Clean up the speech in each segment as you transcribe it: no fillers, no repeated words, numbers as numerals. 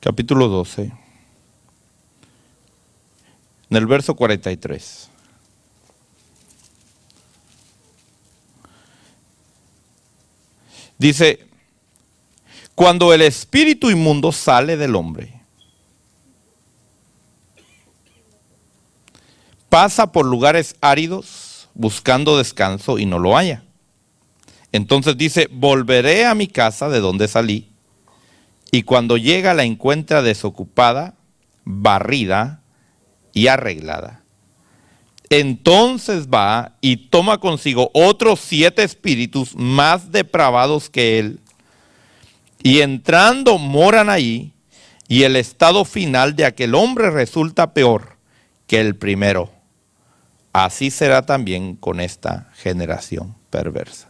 capítulo 12, en el verso 43. Dice, cuando el espíritu inmundo sale del hombre, pasa por lugares áridos buscando descanso y no lo halla. Entonces dice, volveré a mi casa de donde salí, y cuando llega la encuentra desocupada, barrida y arreglada. Entonces va y toma consigo otros 7 espíritus más depravados que él, y entrando moran allí, y el estado final de aquel hombre resulta peor que el primero. Así será también con esta generación perversa.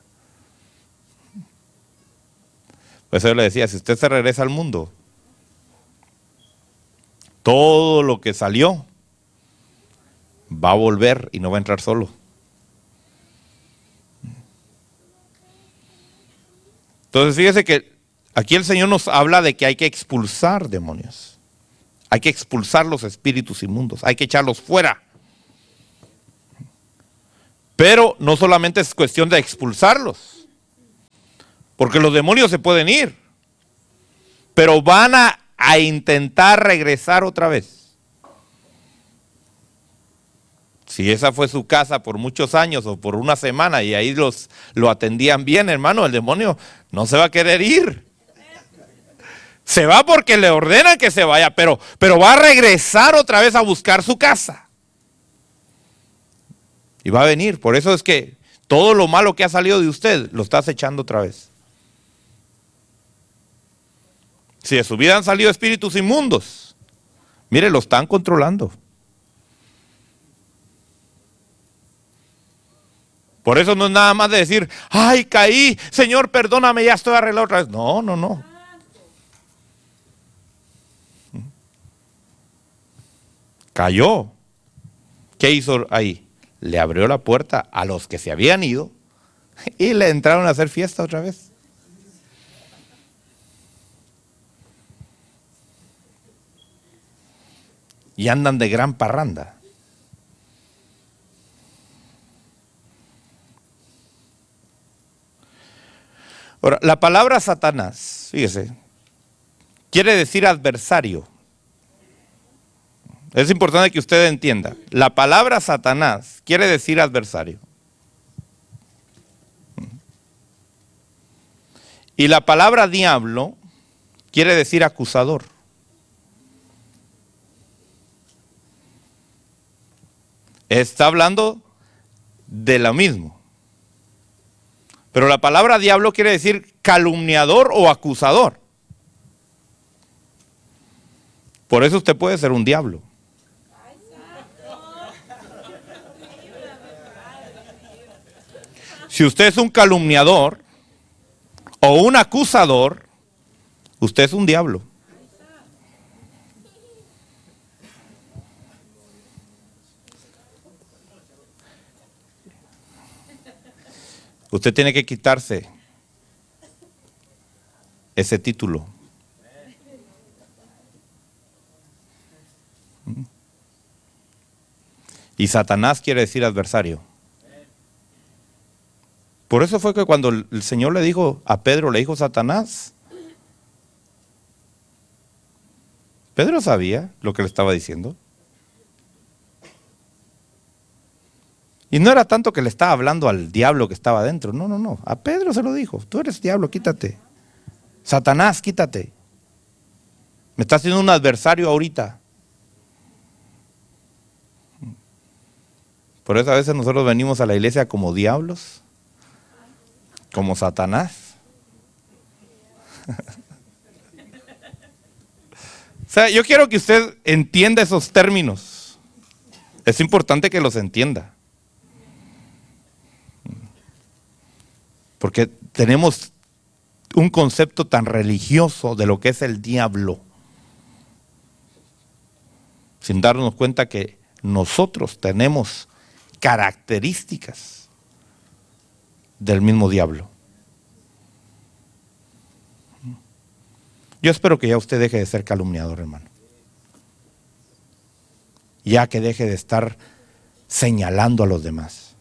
Por eso yo le decía, si usted se regresa al mundo, todo lo que salió va a volver y no va a entrar solo. Entonces fíjese que aquí el Señor nos habla de que hay que expulsar demonios. Hay que expulsar los espíritus inmundos, hay que echarlos fuera. Pero no solamente es cuestión de expulsarlos, porque los demonios se pueden ir, pero van a intentar regresar otra vez. Si esa fue su casa por muchos años o por una semana y ahí lo atendían bien, hermano, el demonio no se va a querer ir. Se va porque le ordenan que se vaya, pero va a regresar otra vez a buscar su casa. Y va a venir. Por eso es que todo lo malo que ha salido de usted lo está acechando otra vez. Si de su vida han salido espíritus inmundos, mire, lo están controlando. Por eso no es nada más de decir, ay, caí, Señor, perdóname, ya estoy arreglado otra vez. No, no, no. Cayó. ¿Qué hizo ahí? Le abrió la puerta a los que se habían ido y le entraron a hacer fiesta otra vez. Y andan de gran parranda. Ahora, la palabra Satanás, fíjese, quiere decir adversario. Es importante que usted entienda. La palabra Satanás quiere decir adversario. Y la palabra diablo quiere decir acusador. Está hablando de lo mismo. Pero la palabra diablo quiere decir calumniador o acusador. Por eso usted puede ser un diablo. Si usted es un calumniador o un acusador, usted es un diablo. Usted tiene que quitarse ese título. Y Satanás quiere decir adversario. Por eso fue que cuando el Señor le dijo a Pedro, le dijo Satanás, Pedro sabía lo que le estaba diciendo. Y no era tanto que le estaba hablando al diablo que estaba adentro. No, no, no. A Pedro se lo dijo. Tú eres diablo, quítate. Satanás, quítate. Me estás haciendo un adversario ahorita. Por eso a veces nosotros venimos a la iglesia como diablos, como Satanás. O sea, yo quiero que usted entienda esos términos. Es importante que los entienda. Porque tenemos un concepto tan religioso de lo que es el diablo, sin darnos cuenta que nosotros tenemos características del mismo diablo. Yo espero que ya usted deje de ser calumniador, hermano. Ya que deje de estar señalando a los demás.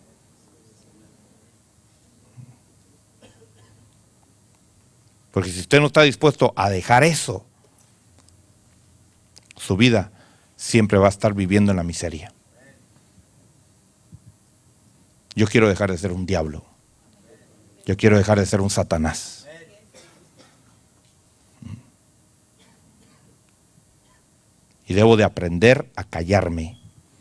Porque si usted no está dispuesto a dejar eso, su vida siempre va a estar viviendo en la miseria. Yo quiero dejar de ser un diablo. Yo quiero dejar de ser un Satanás. Y debo de aprender a callarme.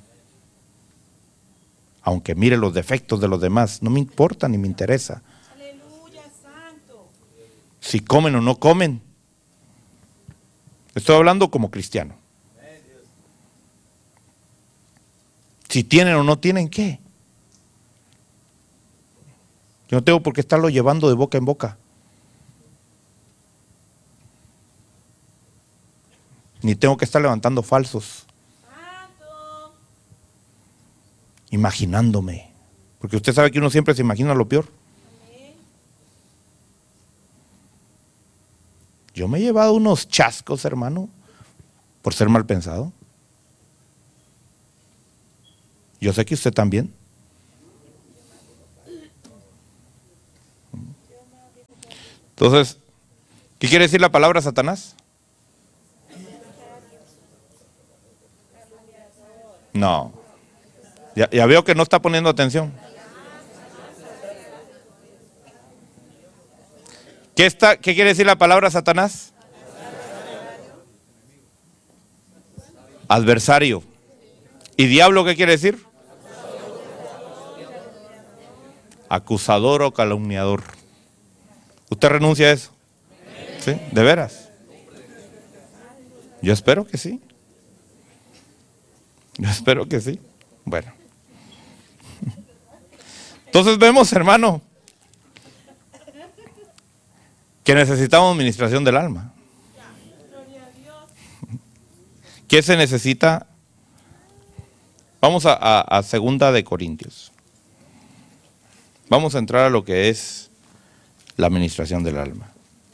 Aunque mire los defectos de los demás, no me importa ni me interesa. Aleluya, santo. Si comen o no comen. Estoy hablando como cristiano. Si tienen o no tienen, ¿qué? Yo no tengo por qué estarlo llevando de boca en boca. Ni tengo que estar levantando falsos. Santo. Imaginándome. Porque usted sabe que uno siempre se imagina lo peor. Amén. Yo me he llevado unos chascos, hermano, por ser mal pensado. Yo sé que usted también. Entonces, ¿qué quiere decir la palabra Satanás? No. Ya veo que no está poniendo atención. ¿Qué quiere decir la palabra Satanás? Adversario. ¿Y diablo qué quiere decir? Acusador o calumniador. ¿Usted renuncia a eso? ¿Sí? ¿De veras? Yo espero que sí. Yo espero que sí. Bueno. Entonces vemos, hermano, que necesitamos administración del alma. Gloria a Dios. ¿Qué se necesita? Vamos a segunda de Corintios. Vamos a entrar a lo que es la administración del alma.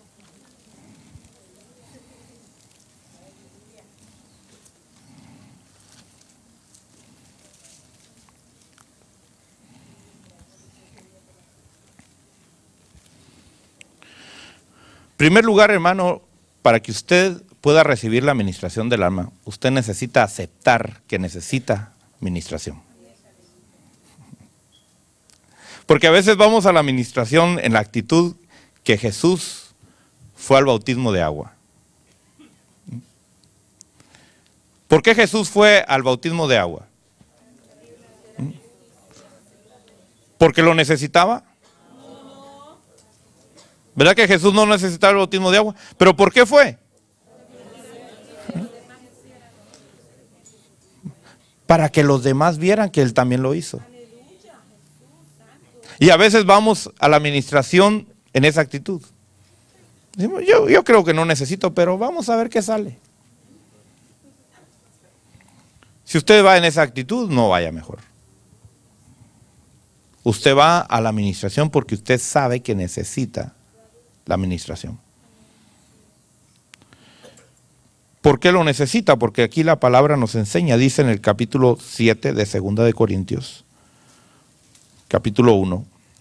En primer lugar, hermano, para que usted pueda recibir la administración del alma, usted necesita aceptar que necesita administración. Porque a veces vamos a la administración en la actitud que Jesús fue al bautismo de agua. ¿Por qué Jesús fue al bautismo de agua? ¿Porque lo necesitaba? ¿Verdad que Jesús no necesitaba el bautismo de agua? ¿Pero por qué fue? Para que los demás vieran que Él también lo hizo. Y a veces vamos a la administración en esa actitud. Decimos, yo creo que no necesito, pero vamos a ver qué sale. Si usted va en esa actitud, no vaya mejor. Usted va a la administración porque usted sabe que necesita la administración. ¿Por qué lo necesita? Porque aquí la palabra nos enseña, dice en el capítulo 7 de 2 de Corintios, capítulo 1.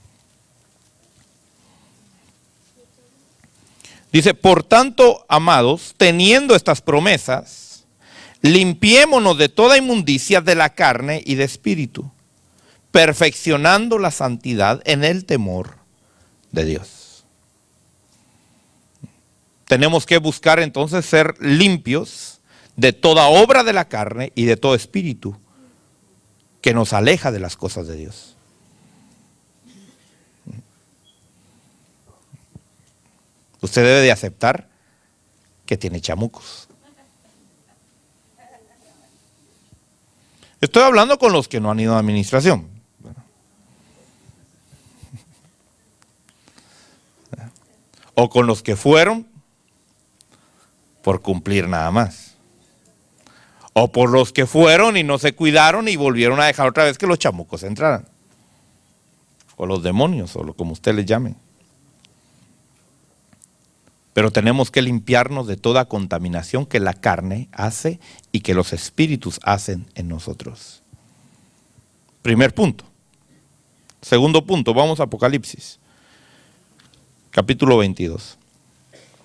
Dice, por tanto, amados, teniendo estas promesas, limpiémonos de toda inmundicia de la carne y de espíritu, perfeccionando la santidad en el temor de Dios. Tenemos que buscar entonces ser limpios de toda obra de la carne y de todo espíritu que nos aleja de las cosas de Dios. Usted debe de aceptar que tiene chamucos. Estoy hablando con los que no han ido a administración. O con los que fueron por cumplir nada más. O por los que fueron y no se cuidaron y volvieron a dejar otra vez que los chamucos entraran. O los demonios, o como usted les llame. Pero tenemos que limpiarnos de toda contaminación que la carne hace y que los espíritus hacen en nosotros. Primer punto. Segundo punto, vamos a Apocalipsis, capítulo 22.